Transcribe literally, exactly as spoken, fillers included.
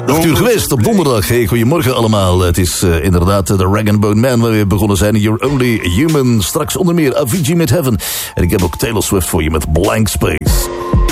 acht uur geweest op donderdag. Hey, goedemorgen allemaal. Het is uh, inderdaad de Rag and Bone Man waar we begonnen zijn. You're Only Human. Straks onder meer Avicii met Heaven. En ik heb ook Taylor Swift voor je met Blank Space.